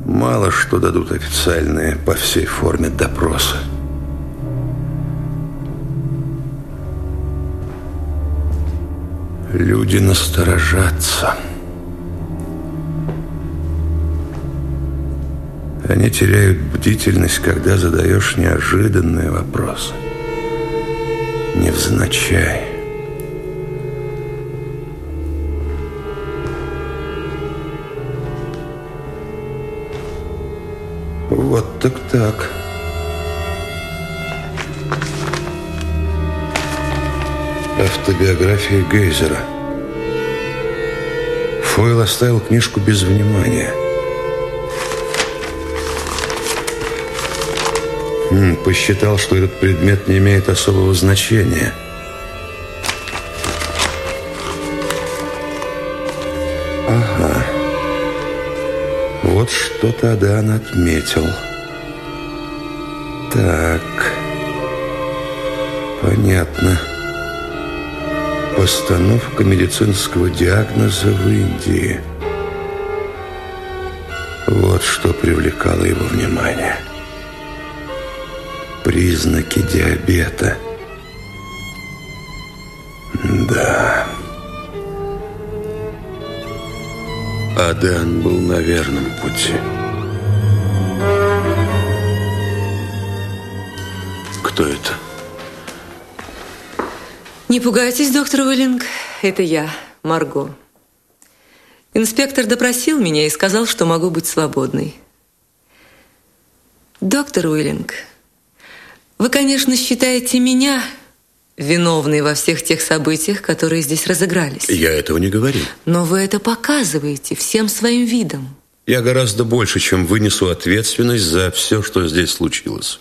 Мало что дадут официальные по всей форме допроса. Люди насторожатся. Они теряют бдительность, когда задаешь неожиданные вопросы. Невзначай. Вот так. Автобиография Гейзера. Фойл оставил книжку без внимания. Посчитал, что этот предмет не имеет особого значения. Ага. Вот что-то Адан отметил. Так. Понятно. Постановка медицинского диагноза в Индии. Вот что привлекало его внимание. Признаки диабета. Да. Адан был на верном пути. Кто это? Не пугайтесь, доктор Уиллинг. Это я, Марго. Инспектор допросил меня и сказал, что могу быть свободной. Доктор Уиллинг, вы, конечно, считаете меня виновной во всех тех событиях, которые здесь разыгрались. Я этого не говорил. Но вы это показываете всем своим видом. Я гораздо больше, чем вынесу ответственность за все, что здесь случилось.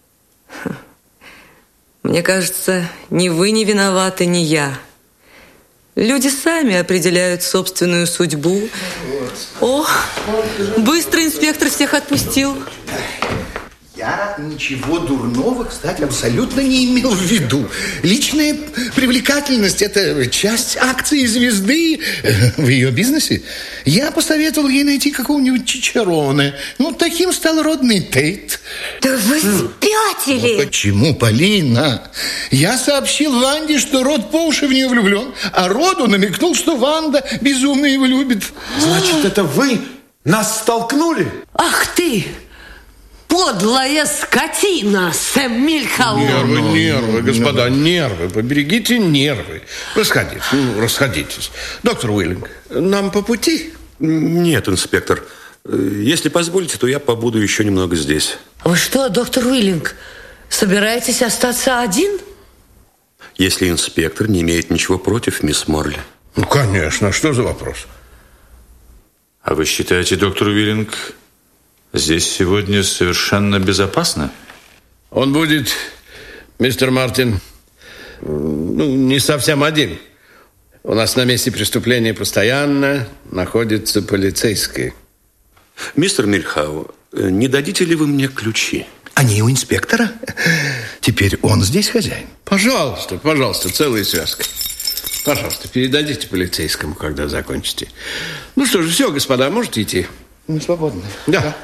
Мне кажется, ни вы не виноваты, ни я. Люди сами определяют собственную судьбу. О, быстро инспектор всех отпустил. Я ничего дурного, кстати, абсолютно не имел в виду. Личная привлекательность – это часть акций звезды в ее бизнесе. Я посоветовал ей найти какого-нибудь чичароне. Таким стал родный Тейт. Да вы спятили! Почему, Полина? Я сообщил Ванде, что Род по уши в нее влюблен, а Роду намекнул, что Ванда безумно его любит. Значит, это вы нас столкнули? Ах ты! Подлая скотина, Сэм Мильхаун. Нервы, господа, нервы. Поберегите нервы. Расходитесь. Доктор Уиллинг, нам по пути? Нет, инспектор. Если позволите, то я побуду еще немного здесь. Вы что, доктор Уиллинг, собираетесь остаться один? Если инспектор не имеет ничего против, мисс Морли. Конечно. Что за вопрос? А вы считаете, доктор Уиллинг, здесь сегодня совершенно безопасно? Он будет, мистер Мартин, не совсем один. У нас на месте преступления постоянно находится полицейский. Мистер Мильхау, не дадите ли вы мне ключи? Они у инспектора. Теперь он здесь хозяин. Пожалуйста, целая связка. Пожалуйста, передадите полицейскому, когда закончите. Ну что же, все, господа, можете идти. Мы свободны. Да.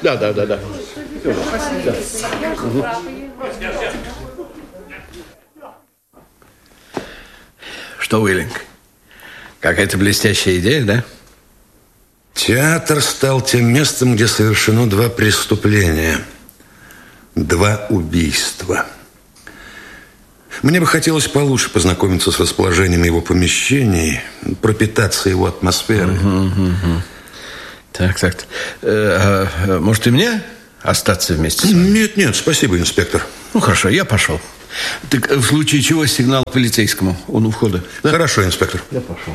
Что, Уиллинг, какая-то блестящая идея, да? Театр стал тем местом, где совершено 2 преступления. 2 убийства. Мне бы хотелось получше познакомиться с расположением его помещений, пропитаться его атмосферой. Так. Может, и мне остаться вместе с вами? Нет, спасибо, инспектор. Хорошо, я пошел. Так в случае чего сигнал полицейскому, он у входа. Да? Хорошо, инспектор. Я пошел.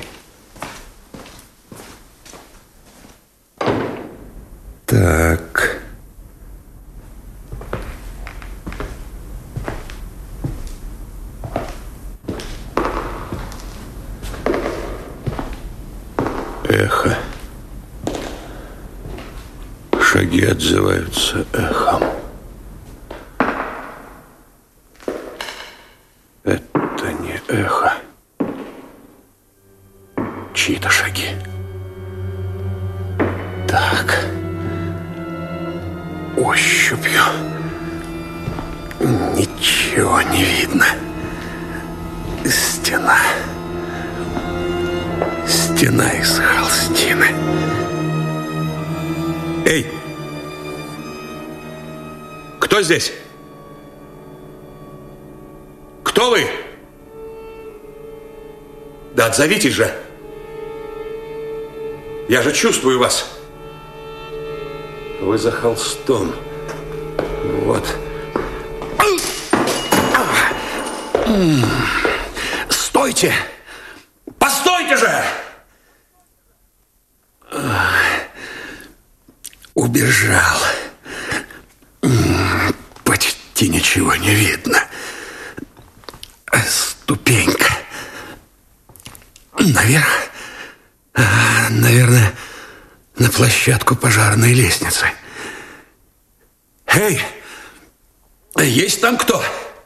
Так. Эхо. Шаги отзываются эхом. Это не эхо. Чьи-то шаги. Так. ощупью. Ничего не видно. Стена. Стена из холстины. Эй! Кто здесь? Кто вы? Да отзовитесь же. Я же чувствую вас. Вы за холстом. Вот. Стойте! Постойте же! Убежал. Почти ничего не видно. Ступенька. Наверх. Наверное, на площадку пожарной лестницы. Эй! Есть там кто?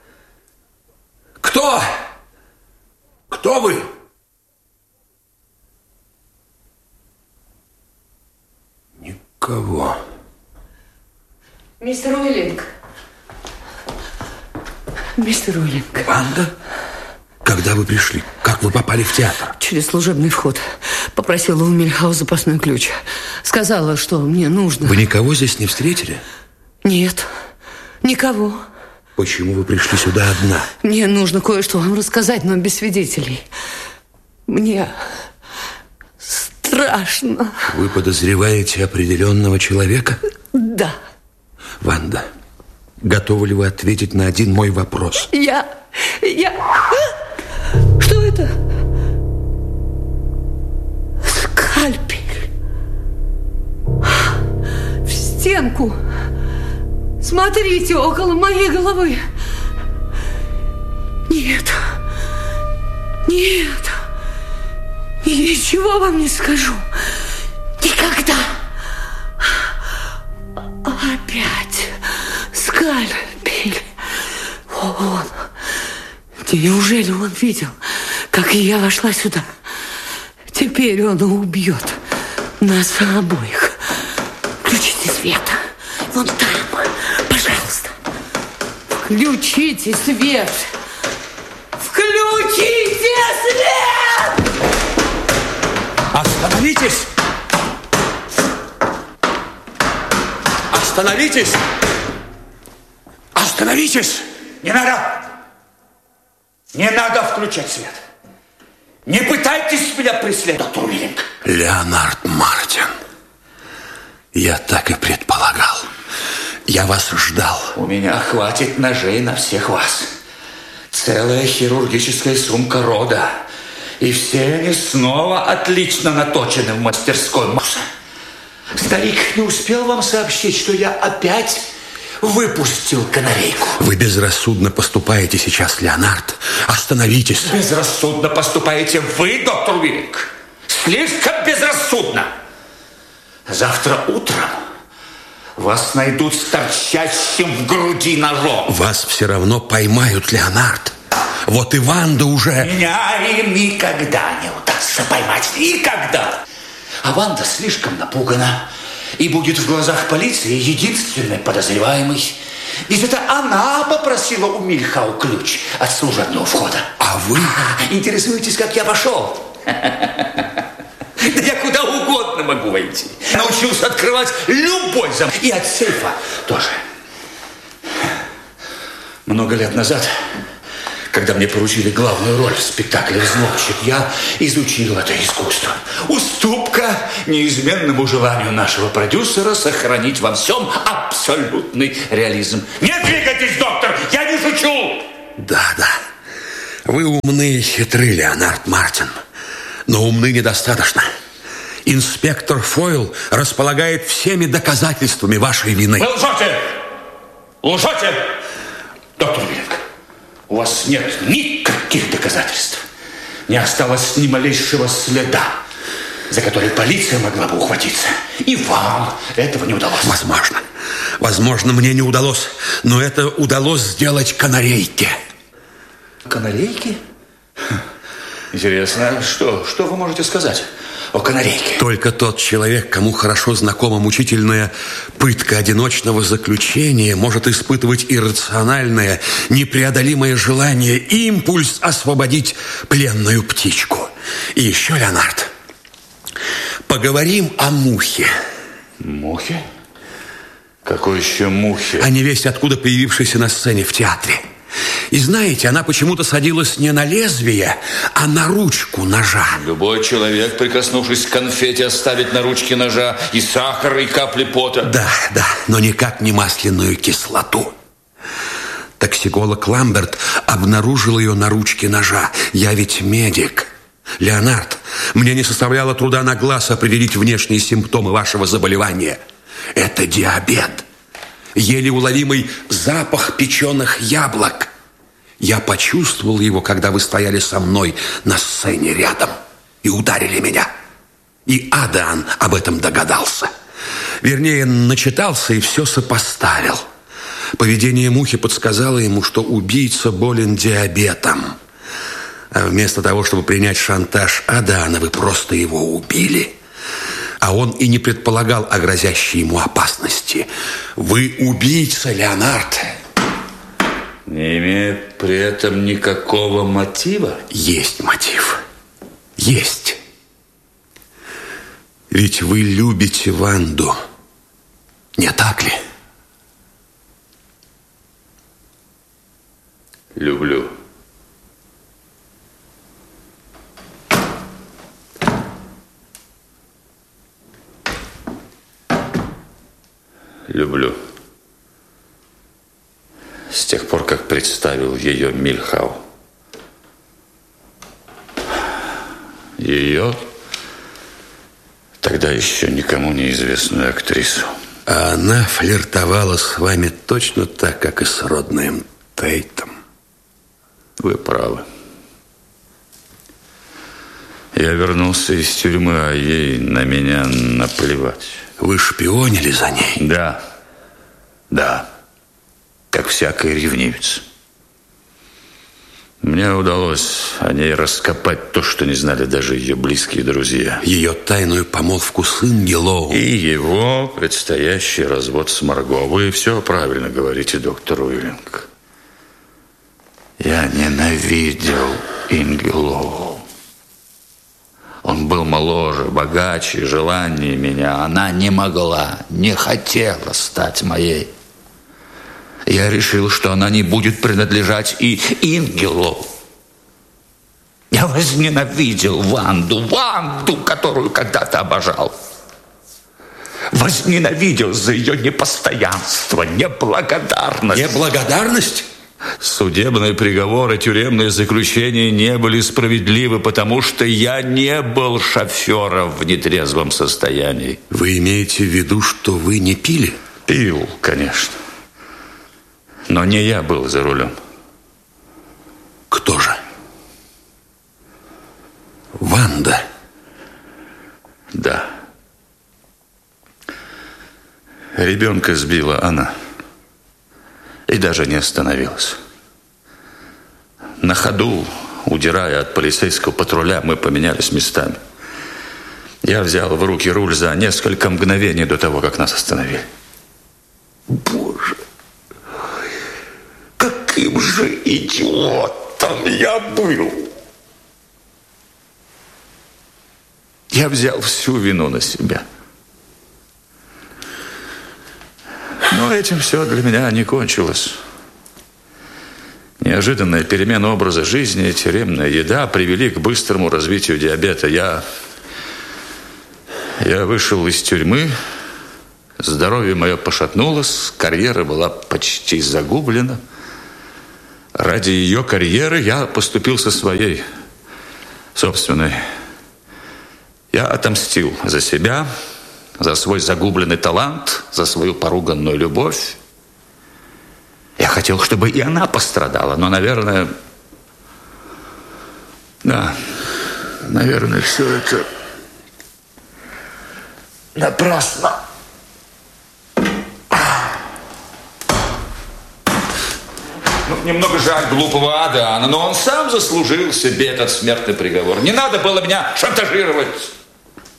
Кто? Кто вы? Никого. Мистер Уиллинг. Мистер Уиллинг. Ванда? Когда вы пришли? Как вы попали в театр? Через служебный вход. Попросила у Мильхау запасной ключ. Сказала, что мне нужно. Вы никого здесь не встретили? Нет, никого. Почему вы пришли сюда одна? Мне нужно кое-что вам рассказать, но без свидетелей. Мне страшно. Вы подозреваете определенного человека? Да. Ванда, готовы ли вы ответить на один мой вопрос? Я... Что это? Скальпель. В стенку. Смотрите, около моей головы. Нет. Нет. Ничего вам не скажу. Никогда. Опять скальпель. Он. Неужели он видел, как я вошла сюда? Теперь он убьет нас обоих. Включите свет. Вон там. Пожалуйста. Включите свет. Включите свет! Остановитесь! Остановитесь! Остановитесь! Не надо! Не надо включать свет. Не пытайтесь меня преследовать, доктор Уиллинг. Леонард Мартин. Я так и предполагал. Я вас ждал. У меня хватит ножей на всех вас. Целая хирургическая сумка рода. И все они снова отлично наточены в мастерской Муса. Старик не успел вам сообщить, что я опять выпустил канарейку. Вы безрассудно поступаете сейчас, Леонард. Остановитесь. Безрассудно поступаете вы, доктор Уиллинг. Слишком безрассудно. Завтра утром вас найдут с торчащим в груди ножом. Вас все равно поймают, Леонард. Вот и Ванда уже... Меня им никогда не удастся поймать. Никогда. А Ванда слишком напугана и будет в глазах полиции единственной подозреваемой. Ведь это она попросила у Мильхау ключ от служебного входа. А вы... Интересуетесь, как я пошел? Да я куда угодно могу войти. Научился открывать любой замок. И от сейфа тоже. Много лет назад, когда мне поручили главную роль в спектакле «Взломщик», я изучил это искусство. Уступка неизменному желанию нашего продюсера сохранить во всем абсолютный реализм. Не двигайтесь, доктор! Я не шучу! Да. Вы умны и хитры, Леонард Мартин. Но умны недостаточно. Инспектор Фойл располагает всеми доказательствами вашей вины. Вы лжете! Лжете! Доктор Уиллинг, у вас нет никаких доказательств. Не осталось ни малейшего следа, за который полиция могла бы ухватиться. И вам этого не удалось. Возможно, мне не удалось, но это удалось сделать канарейке. Канарейки? Интересно, что вы можете сказать о канарейке. Только тот человек, кому хорошо знакома мучительная пытка одиночного заключения, может испытывать иррациональное, непреодолимое желание, импульс освободить пленную птичку. И еще, Леонард, поговорим о мухе. Мухе? Какой еще мухе? О невесть откуда появившейся на сцене в театре. И знаете, она почему-то садилась не на лезвие, а на ручку ножа. Любой человек, прикоснувшись к конфете, оставит на ручке ножа и сахар, и капли пота. Да, но никак не масляную кислоту. Токсиколог Ламберт обнаружил ее на ручке ножа. Я ведь медик. Леонард, мне не составляло труда на глаз определить внешние симптомы вашего заболевания. Это диабет. Еле уловимый запах печеных яблок. Я почувствовал его, когда вы стояли со мной на сцене рядом и ударили меня. И Адаан об этом догадался. Вернее, начитался и все сопоставил. Поведение мухи подсказало ему, что убийца болен диабетом. А вместо того, чтобы принять шантаж Адаана, вы просто его убили. А он и не предполагал о грозящей ему опасности. Вы убийца, Леонард. Не имея при этом никакого мотива? Есть мотив. Есть. Ведь вы любите Ванду. Не так ли? Люблю. Люблю. С тех пор, как представил ее Мильхау. Ее, тогда еще никому неизвестную актрису. А она флиртовала с вами точно так, как и с Роднеем Тейтом. Вы правы. Я вернулся из тюрьмы, а ей на меня наплевать. Вы шпионили за ней? Да. Как всякий ревнивец. Мне удалось о ней раскопать то, что не знали даже ее близкие друзья. Ее тайную помолвку с Ингелоу. И его предстоящий развод с Марго. Вы все правильно говорите, доктор Уиллинг. Я ненавидел Ингелоу. Он был моложе, богаче, желаннее меня. Она не могла, не хотела стать моей. Я решил, что она не будет принадлежать и Ингелоу. Я возненавидел Ванду, которую когда-то обожал. Возненавидел за ее непостоянство, неблагодарность. Неблагодарность? Судебные приговоры, тюремные заключения не были справедливы, потому что я не был шофером в нетрезвом состоянии. Вы имеете в виду, что вы не пили? Пил, конечно. Но не я был за рулем. Кто же? Ванда. Да. Ребенка сбила она. И даже не остановилась. На ходу, удирая от полицейского патруля, мы поменялись местами. Я взял в руки руль за несколько мгновений до того, как нас остановили. Боже, каким же идиотом я был! Я взял всю вину на себя. Но этим все для меня не кончилось. Неожиданная перемена образа жизни и тюремная еда привели к быстрому развитию диабета. Я вышел из тюрьмы, здоровье мое пошатнулось, карьера была почти загублена. Ради ее карьеры я поступил со своей собственной. Я отомстил за себя, за свой загубленный талант, за свою поруганную любовь. Я хотел, чтобы и она пострадала, но, наверное, все это напрасно. Немного жаль глупого Адаана, но он сам заслужил себе этот смертный приговор. Не надо было меня шантажировать.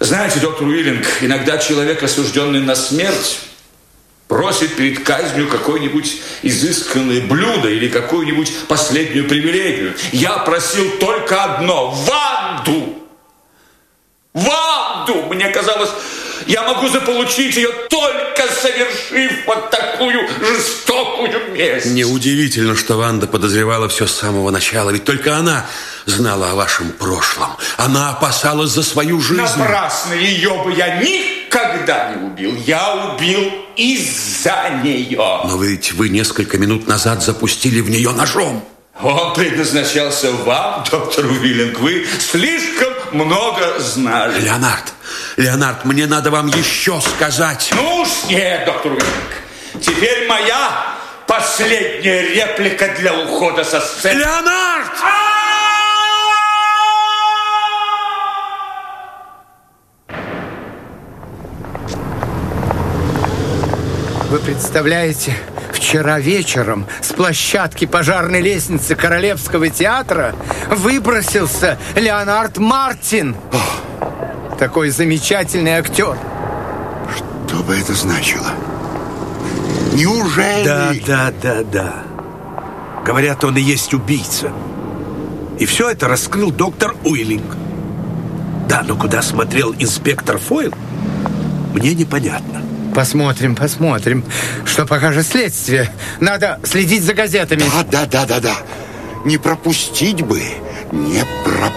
Знаете, доктор Уиллинг, иногда человек, осужденный на смерть, просит перед казнью какое-нибудь изысканное блюдо или какую-нибудь последнюю привилегию. Я просил только одно – Ванду! Ванду! Мне казалось, я могу заполучить ее, только совершив вот такую жестокую месть. Неудивительно, что Ванда подозревала все с самого начала. Ведь только она знала о вашем прошлом. Она опасалась за свою жизнь. Напрасно, ее бы я никогда не убил. Я убил из-за нее. Но ведь вы несколько минут назад запустили в нее ножом. Он предназначался вам, доктор Уиллинг. Вы слишком много знали. Леонард, мне надо вам еще сказать. Ну уж нет, доктор Уиллинг. Теперь моя последняя реплика для ухода со сцены. Леонард! Вы представляете, вчера вечером с площадки пожарной лестницы Королевского театра выбросился Леонард Мартин. Такой замечательный актер. Что бы это значило? Неужели? Да. Говорят, он и есть убийца. И все это раскрыл доктор Уиллинг. Да, но куда смотрел инспектор Фойл, мне непонятно. Посмотрим, что покажет следствие. Надо следить за газетами. Да. Не пропустить бы. Не пропустить.